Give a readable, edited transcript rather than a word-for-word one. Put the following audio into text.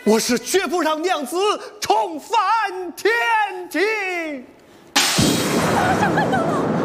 我是绝不让娘子重返天庭。 小快走了。